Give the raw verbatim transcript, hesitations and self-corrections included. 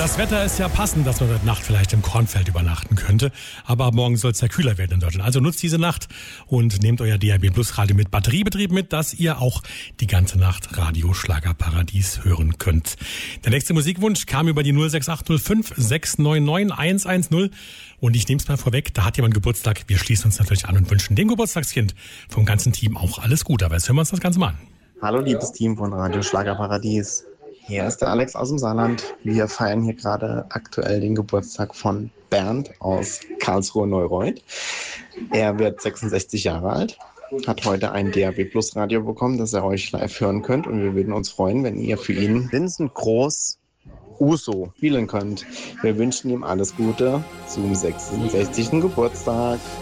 Das Wetter ist ja passend, dass man heute Nacht vielleicht im Kornfeld übernachten könnte. Aber ab morgen soll es ja kühler werden in Deutschland. Also nutzt diese Nacht und nehmt euer D A B Plus Radio mit Batteriebetrieb mit, dass ihr auch die ganze Nacht Radio Schlagerparadies hören könnt. Der nächste Musikwunsch kam über die null sechs acht null fünf sechs neun neun eins eins null. Und ich nehme es mal vorweg, da hat jemand Geburtstag. Wir schließen uns natürlich an und wünschen dem Geburtstagskind vom ganzen Team auch alles Gute. Aber jetzt hören wir uns das Ganze mal an. Hallo liebes Team von Radio Schlagerparadies. Hier ist der Alex aus dem Saarland. Wir feiern hier gerade aktuell den Geburtstag von Bernd aus Karlsruhe-Neureuth. Er wird sechsundsechzig Jahre alt, hat heute ein D A B Plus Radio bekommen, das ihr euch live hören könnt. Und wir würden uns freuen, wenn ihr für ihn Vincent Groß Uso spielen könnt. Wir wünschen ihm alles Gute zum sechsundsechzigsten Geburtstag.